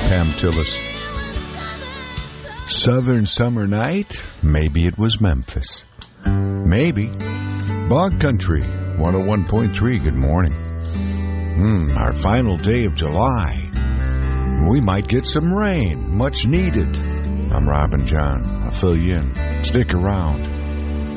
Pam Tillis. Southern Summer Night? Maybe it was Memphis. Maybe. Bog Country, 101.3, good morning. Our final day of July. We might get some rain, much needed. I'm Robin John. I'll fill you in. Stick around.